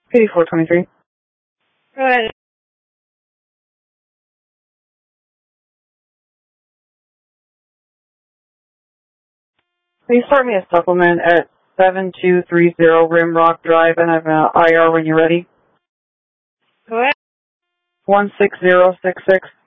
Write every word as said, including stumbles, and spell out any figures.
eighty-four twenty-three. Go ahead. Can you start me a supplement at seven two three zero Rimrock Drive, and I have an I R when you're ready? Go ahead. one six zero six six.